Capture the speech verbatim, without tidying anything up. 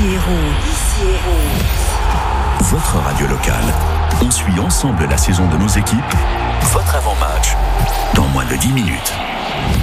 Hérault. Ici Hérault. Votre radio locale. On suit ensemble la saison de nos équipes. Votre avant-match dans moins de dix minutes.